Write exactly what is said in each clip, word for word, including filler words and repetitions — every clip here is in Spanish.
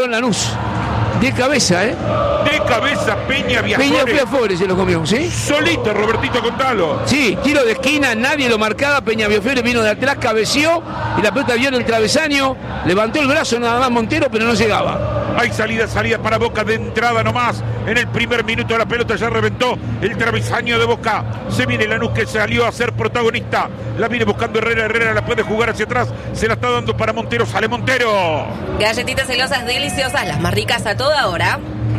Lanús. De cabeza, ¿eh? De cabeza, Peña Viafore. Peña Viafore se lo comió, ¿sí? Solito, Robertito, contalo. Sí, tiro de esquina, nadie lo marcaba. Peña Viafore vino de atrás, cabeció y la pelota vio en el travesaño. Levantó el brazo nada más Montero, pero no llegaba. Hay salida, salida para Boca de entrada nomás. En el primer minuto la pelota ya reventó el travesaño de Boca. Se viene Lanús que salió a ser protagonista. La viene buscando Herrera. Herrera la puede jugar hacia atrás. Se la está dando para Montero. Sale Montero. Galletitas celosas deliciosas, las más ricas a toda hora.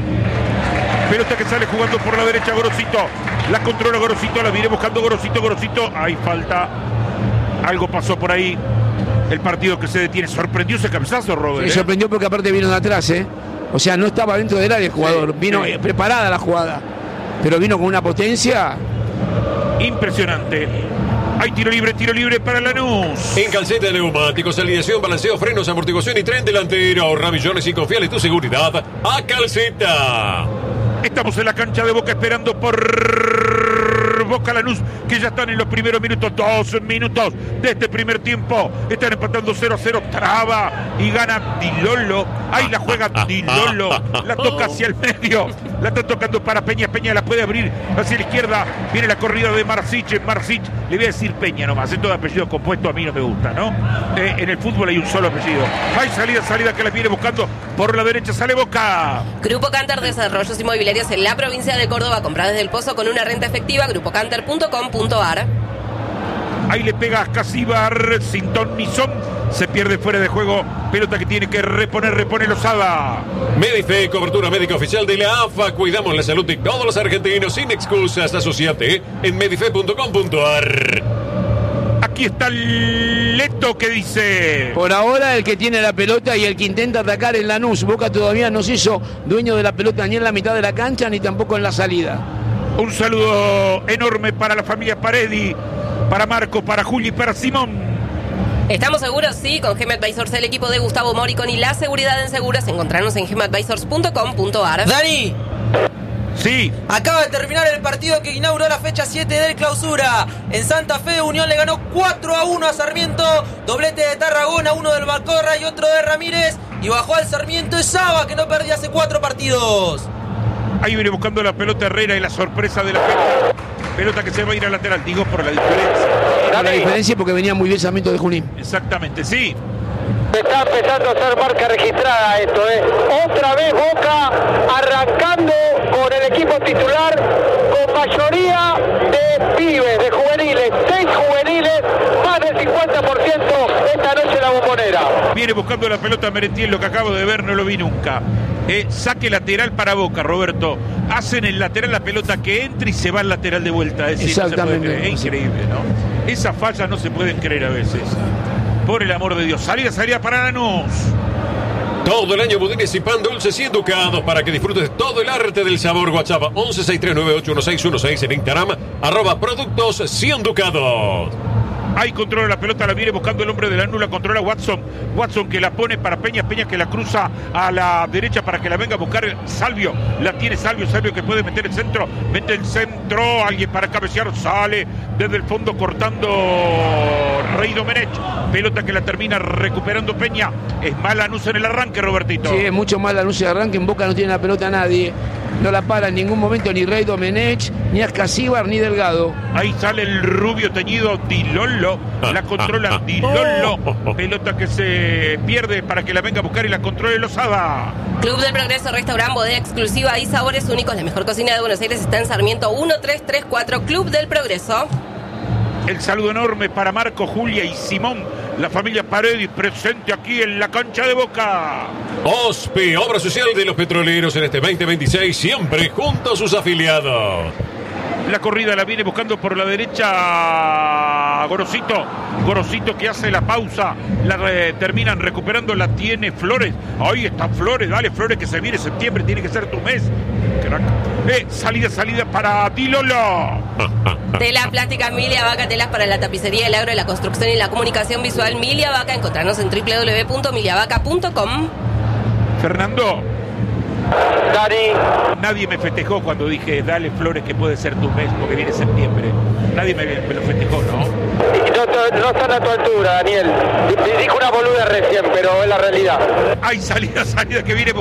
Pelota que sale jugando por la derecha Gorosito. La controla Gorosito. La viene buscando Gorosito. Gorosito. Hay falta. Algo pasó por ahí. El partido que se detiene. Sorprendió ese cabezazo, Robert. Se ¿eh? sorprendió porque aparte vino de atrás, ¿eh? O sea, no estaba dentro del área el jugador. Sí, vino sí. eh, preparada la jugada. Pero vino con una potencia. Impresionante. Hay tiro libre, tiro libre para Lanús. En Calceta Neumáticos, alineación, balanceo, frenos, amortiguación y tren delantero. Ahorra millones y confiale tu seguridad a Calceta. Estamos en la cancha de Boca esperando por Boca Lanús, que ya están en los primeros minutos, dos minutos de este primer tiempo. Están empatando cero a cero, traba y gana Dilolo. Ahí la juega Dilolo, la toca hacia el medio, la está tocando para Peña. Peña la puede abrir hacia la izquierda. Viene la corrida de Marsic. Marsic, le voy a decir Peña nomás, en todo apellido compuesto a mí no me gusta, ¿no? Eh, en el fútbol hay un solo apellido. Hay salida, salida que la viene buscando por la derecha, sale Boca. Grupo Cantar Desarrollos Inmobiliarios en la provincia de Córdoba. Compra desde el Pozo con una renta efectiva. grupo cantar punto com punto ar. Ahí le pega a Casíbar, sin ton ni son. Se pierde fuera de juego. Pelota que tiene que reponer, repone Lozada. Medife, cobertura médica oficial de la A F A. Cuidamos la salud de todos los argentinos sin excusas. Asociate en medife punto com punto ar. Aquí está Leto que dice. Por ahora el que tiene la pelota y el que intenta atacar es Lanús. Boca todavía no se hizo dueño de la pelota ni en la mitad de la cancha ni tampoco en la salida. Un saludo enorme para la familia Paredi, para Marco, para Juli y para Simón. ¿Estamos seguros? Sí, con Gem Advisors, el equipo de Gustavo Moricón y la seguridad en seguros. Encontrarnos en gem advisors punto com punto ar. Dani, Sí, acaba de terminar el partido que inauguró la fecha siete del clausura. En Santa Fe, Unión le ganó cuatro a uno a Sarmiento. Doblete de Tarragona, uno del Malcorra y otro de Ramírez. Y bajó al Sarmiento de Saba, que no perdía hace cuatro partidos. ahí viene buscando la pelota Herrera y la sorpresa de la pelota. Pelota que se va a ir al lateral, digo, por la diferencia. La diferencia porque venía muy bien Sarmiento de Junín. Exactamente, sí. Está empezando a ser marca registrada esto, ¿eh? Otra vez Boca arrancando con el equipo titular, con mayoría de pibes, de juveniles, seis juveniles, más del cincuenta por ciento esta noche en la Bombonera. Viene buscando la pelota Merentiel, lo que acabo de ver no lo vi nunca. Eh, saque lateral para Boca, Roberto. Hacen el lateral, la pelota que entra y se va al lateral de vuelta. Es decir, exactamente. No se puede creer. Es increíble, ¿no? Esas fallas no se pueden creer a veces. Por el amor de Dios. Salida, salida para Lanús. Todo el año budines y pan dulces y educados para que disfrutes todo el arte del sabor. WhatsApp once sesenta y tres nueve ocho uno seis uno seis, en Instagram arroba productos cien ducados. Ahí controla la pelota, la viene buscando el hombre de Lanús, la controla Watson. Watson que la pone para Peña, Peña que la cruza a la derecha para que la venga a buscar Salvio. La tiene Salvio, Salvio que puede meter el centro, mete el centro, alguien para cabecear, sale desde el fondo cortando Rey Domenech. Pelota que la termina recuperando Peña. Es mal Lanús en el arranque, Robertito. Sí, es mucho más Lanús en el arranque. En Boca no tiene la pelota nadie. No la para en ningún momento ni Rey Domenech, ni Ascasíbar, ni Delgado. Ahí sale el rubio teñido Dilolo. La controla Dilolo. Pelota que se pierde para que la venga a buscar y la controle Lozada. Club del Progreso, restaurante, bodega exclusiva y sabores únicos. La mejor cocina de Buenos Aires está en Sarmiento uno tres tres cuatro. Club del Progreso. El saludo enorme para Marco, Julia y Simón. La familia Paredes presente aquí en la cancha de Boca. OSPE, obra social de los petroleros en este veinte veintiséis, siempre junto a sus afiliados. La corrida la viene buscando por la derecha Gorosito. Gorosito que hace la pausa. La re, terminan recuperando. La tiene Flores. Ahí está Flores. Dale, Flores, que se viene septiembre. Tiene que ser tu mes. Crack. Eh, salida, salida para Dilolo. Telas plásticas Milia Vaca, telas para la tapicería, el agro, la construcción y la comunicación visual. Milia Vaca. Encontrarnos en doble u doble u doble u punto milia vaca punto com. Fernando. Dani. Nadie me festejó cuando dije, dale Flores que puede ser tu mes porque viene septiembre. Nadie me, me lo festejó, ¿no? Y no, no están a tu altura, Daniel. Dijo una boluda recién, pero es la realidad. Hay salida, salida que viene.